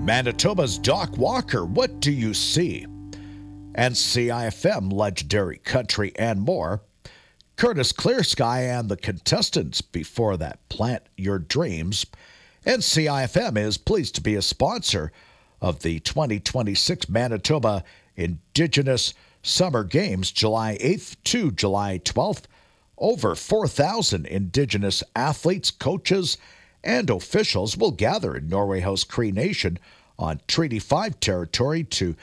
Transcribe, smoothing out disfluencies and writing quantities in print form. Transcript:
Manitoba's Doc Walker, What Do You See? And CIFM, Legendary Country, and more. Curtis Clearsky and the contestants before that, Plant Your Dreams. And CIFM is pleased to be a sponsor of the 2026 Manitoba Indigenous Summer Games, July 8th to July 12th. Over 4,000 Indigenous athletes, coaches, and officials will gather in Norway House Cree Nation on Treaty 5 territory to